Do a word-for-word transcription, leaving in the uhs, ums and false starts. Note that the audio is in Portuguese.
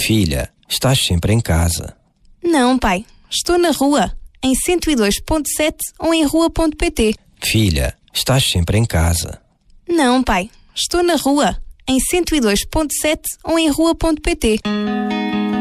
Filha, estás sempre em casa. Não, pai. Estou na rua, em cento e dois ponto sete ou em rua ponto pt. Filha, estás sempre em casa. Não, pai. Estou na rua, em cento e dois ponto sete ou em rua ponto pt.